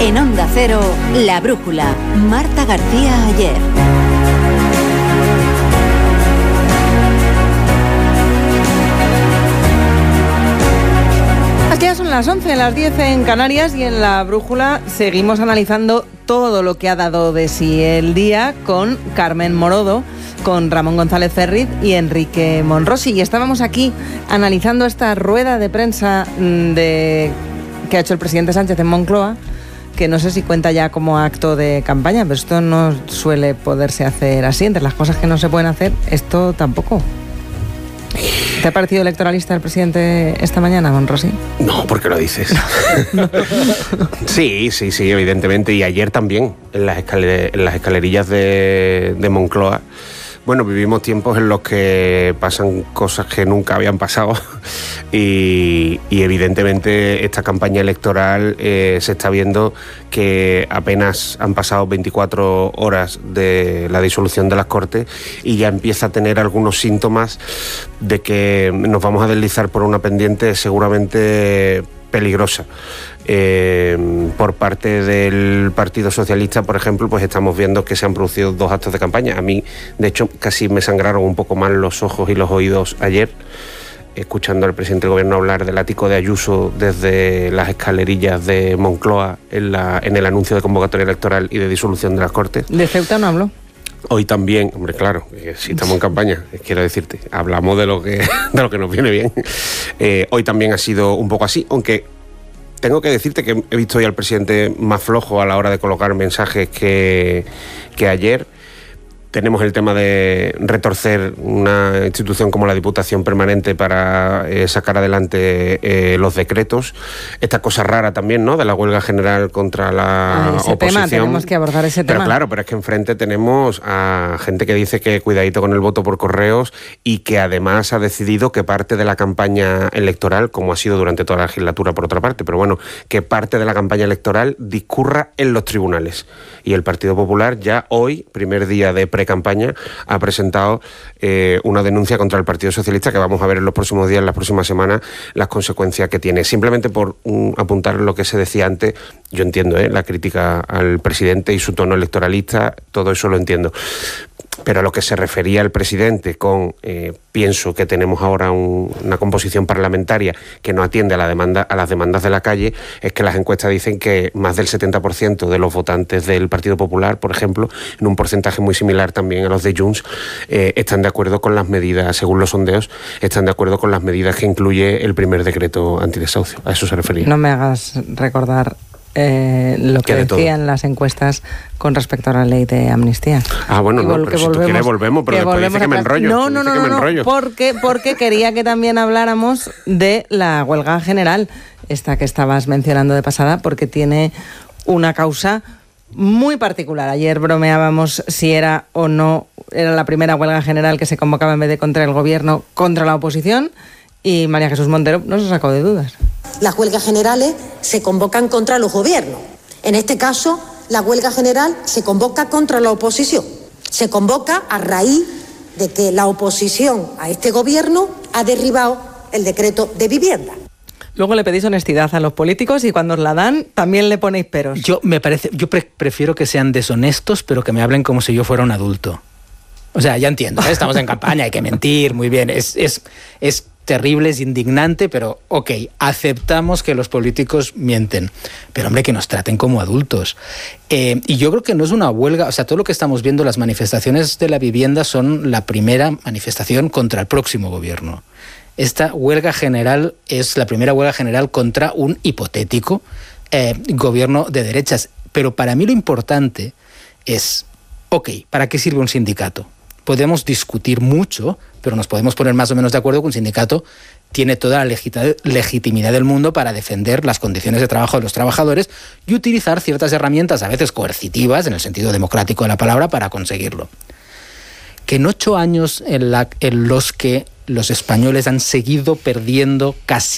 En Onda Cero, La Brújula, Marta García Ayer. Aquí ya son las 11, las 10 en Canarias, y en La Brújula seguimos analizando todo lo que ha dado de sí el día con Carmen Morodo, con Ramón González Ferriz y Enrique Monrosi. Y estábamos aquí analizando esta rueda de prensa que ha hecho el presidente Sánchez en Moncloa, que no sé si cuenta ya como acto de campaña, pero esto no suele poderse hacer así. Entre las cosas que no se pueden hacer, esto tampoco. ¿Te ha parecido electoralista el presidente esta mañana, Monrosi? No, ¿por qué lo dices? Sí, evidentemente. Y ayer también, en las escalerillas de Moncloa. Bueno, vivimos tiempos en los que pasan cosas que nunca habían pasado y evidentemente esta campaña electoral se está viendo que apenas han pasado 24 horas de la disolución de las Cortes y ya empieza a tener algunos síntomas de que nos vamos a deslizar por una pendiente seguramente peligrosa. Por parte del Partido Socialista, por ejemplo, pues estamos viendo que se han producido 2 actos de campaña. A mí, de hecho, casi me sangraron un poco más los ojos y los oídos ayer, escuchando al presidente del gobierno hablar del ático de Ayuso desde las escalerillas de Moncloa en el anuncio de convocatoria electoral y de disolución de las Cortes. ¿De Ceuta no habló? Hoy también, hombre, claro, si estamos en campaña, quiero decirte, hablamos de lo que nos viene bien. Hoy también ha sido un poco así, aunque tengo que decirte que he visto hoy al presidente más flojo a la hora de colocar mensajes que ayer. Tenemos el tema de retorcer una institución como la Diputación Permanente para sacar adelante los decretos. Esta cosa rara también, ¿no?, de la huelga general contra la oposición. Tema, tenemos que abordar ese tema. Pero claro, pero es que enfrente tenemos a gente que dice que cuidadito con el voto por correos y que además ha decidido que parte de la campaña electoral, como ha sido durante toda la legislatura por otra parte, pero bueno, que parte de la campaña electoral discurra en los tribunales. Y el Partido Popular ya hoy, primer día de pre-campaña, ha presentado una denuncia contra el Partido Socialista que vamos a ver en los próximos días, en las próximas semanas, las consecuencias que tiene. Simplemente por apuntar lo que se decía antes, yo entiendo la crítica al presidente y su tono electoralista, todo eso lo entiendo. Pero a lo que se refería el presidente con pienso que tenemos ahora una composición parlamentaria que no atiende a las demandas de la calle, es que las encuestas dicen que más del 70% de los votantes del Partido Popular, por ejemplo, en un porcentaje muy similar también a los de Junts, están de acuerdo con las medidas, según los sondeos, están de acuerdo con las medidas que incluye el primer decreto antidesahucio. A eso se refería. No me hagas recordar lo que decían las encuestas con respecto a la ley de amnistía. Ah, bueno, no, pero si tú quieres volvemos, pero después dice que me enrollo. No, porque quería que también habláramos de la huelga general, esta que estabas mencionando de pasada, porque tiene una causa muy particular. Ayer bromeábamos si era o no era la primera huelga general que se convocaba en vez de contra el gobierno, contra la oposición, y María Jesús Montero no se sacó de dudas. Las huelgas generales se convocan contra los gobiernos. En este caso, la huelga general se convoca contra la oposición. Se convoca a raíz de que la oposición a este gobierno ha derribado el decreto de vivienda. Luego le pedís honestidad a los políticos y cuando os la dan también le ponéis peros. Yo prefiero que sean deshonestos, pero que me hablen como si yo fuera un adulto. O sea, ya entiendo, estamos en campaña, hay que mentir, muy bien, es terrible, es indignante, pero ok, aceptamos que los políticos mienten, pero hombre, que nos traten como adultos. Y yo creo que no es una huelga, o sea, todo lo que estamos viendo, las manifestaciones de la vivienda son la primera manifestación contra el próximo gobierno. Esta huelga general es la primera huelga general contra un hipotético gobierno de derechas. Pero para mí lo importante es, ok, ¿para qué sirve un sindicato? Podemos discutir mucho, pero nos podemos poner más o menos de acuerdo que un sindicato tiene toda la legitimidad del mundo para defender las condiciones de trabajo de los trabajadores y utilizar ciertas herramientas, a veces coercitivas, en el sentido democrático de la palabra, para conseguirlo. Que en 8 años en los que los españoles han seguido perdiendo casi